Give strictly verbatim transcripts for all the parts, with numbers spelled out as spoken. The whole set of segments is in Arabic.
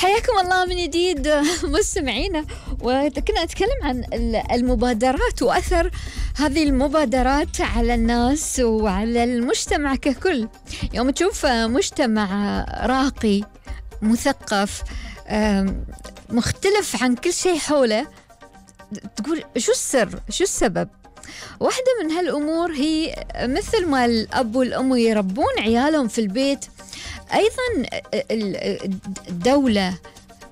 حياكم الله من جديد مستمعينا، وكنا نتكلم عن المبادرات وأثر هذه المبادرات على الناس وعلى المجتمع ككل. يوم تشوف مجتمع راقي مثقف مختلف عن كل شيء حوله، تقول شو السر، شو السبب؟ واحدة من هالأمور هي مثل ما الأب والأم يربون عيالهم في البيت، أيضا الدولة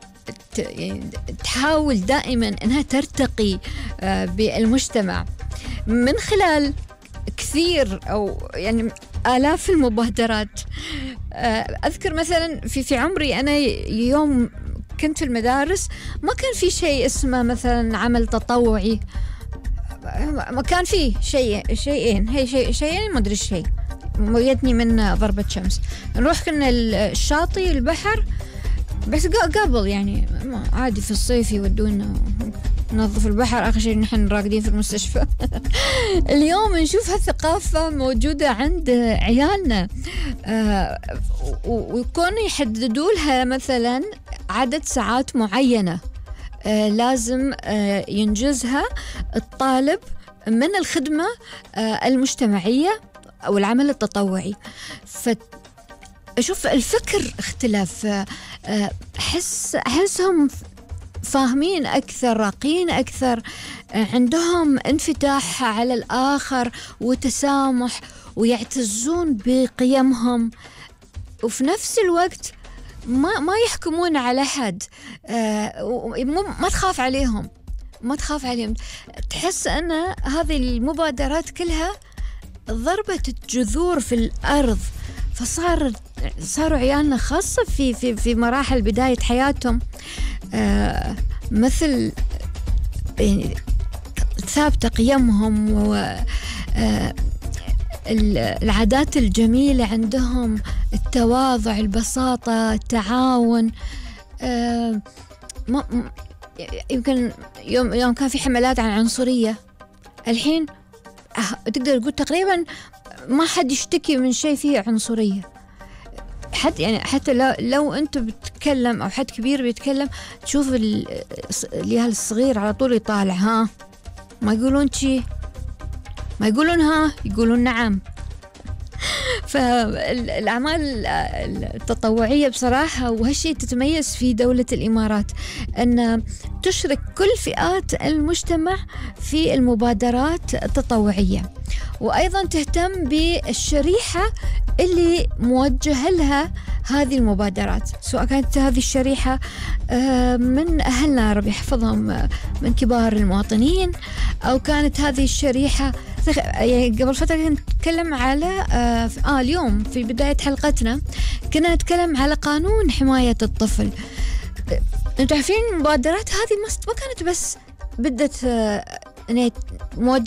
تحاول دائما أنها ترتقي بالمجتمع من خلال كثير أو يعني آلاف المبادرات. أذكر مثلا في في عمري أنا يوم كنت في المدارس ما كان في شيء اسمه مثلا عمل تطوعي، ما كان فيه شيء شيئين هي شيء شيئين ما أدري شيء مويتني من ضربة شمس. نروح كنا الشاطئ البحر بس قبل يعني عادي في الصيف يودونا ننظف البحر، آخر شيء نحن راقدين في المستشفى. اليوم نشوف هالثقافة موجودة عند عيالنا، آه ويكونوا يحددوا لها مثلا عدد ساعات معينة آه لازم آه ينجزها الطالب من الخدمة آه المجتمعية أو العمل التطوعي. فأشوف الفكر اختلاف، أحس أحسهم فاهمين أكثر، راقين أكثر، عندهم انفتاح على الآخر وتسامح ويعتزون بقيمهم، وفي نفس الوقت ما ما يحكمون على حد، ما تخاف عليهم ما تخاف عليهم تحس أن هذه المبادرات كلها ضربت الجذور في الأرض، فصار صاروا عيالنا خاصة في في في مراحل بداية حياتهم آه مثل يعني ثابتة قيمهم و آه العادات الجميلة عندهم، التواضع، البساطة، التعاون. آه ما يمكن يوم يوم كان في حملات عن عنصرية، الحين تقدر تقول تقريبا ما حد يشتكي من شيء فيه عنصرية. حتى يعني حتى لو, لو أنت بتتكلم أو حد كبير بيتكلم تشوف اليال الصغير على طول يطالع، ها ما يقولون شي، ما يقولون ها، يقولون نعم. فالأعمال التطوعية بصراحة وهالشيء تتميز في دولة الإمارات أن تشرك كل فئات المجتمع في المبادرات التطوعية، وأيضا تهتم بالشريحة اللي موجه لها هذه المبادرات، سواء كانت هذه الشريحة من أهلنا ربي يحفظهم من كبار المواطنين، أو كانت هذه الشريحة يعني قبل فترة كنت نتكلم على آه, آه اليوم في بداية حلقتنا كنا نتكلم على قانون حماية الطفل. انتوا عارفين المبادرات هذه ما كانت بس بدت آه موجهة